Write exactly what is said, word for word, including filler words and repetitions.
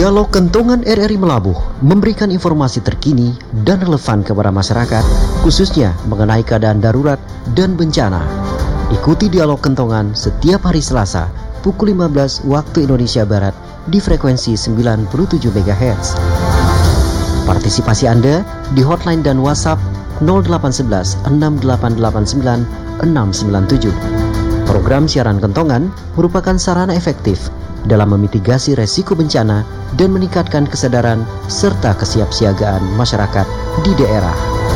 Dialog Kentongan R R I Melabuh memberikan informasi terkini dan relevan kepada masyarakat, khususnya mengenai keadaan darurat dan bencana. Ikuti Dialog Kentongan setiap hari Selasa pukul lima belas waktu Indonesia Barat di frekuensi sembilan puluh tujuh megahertz. Partisipasi Anda di hotline dan WhatsApp nol delapan satu satu enam delapan delapan sembilan enam sembilan tujuh. Program siaran Kentongan merupakan sarana efektif dalam memitigasi resiko bencana dan meningkatkan kesadaran serta kesiapsiagaan masyarakat di daerah.